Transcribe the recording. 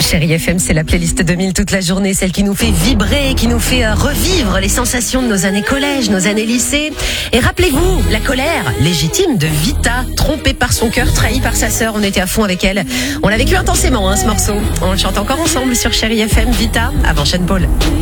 Chérie FM, c'est la playlist 2000 toute la journée, celle qui nous fait vibrer, qui nous fait revivre les sensations de nos années collège, nos années lycée. Et rappelez-vous, la colère légitime de Vita, trompée par son cœur, trahie par sa sœur. On était à fond avec elle. On l'a vécu intensément, ce morceau. On le chante encore ensemble sur Chérie FM. Vita, avant Sean Paul.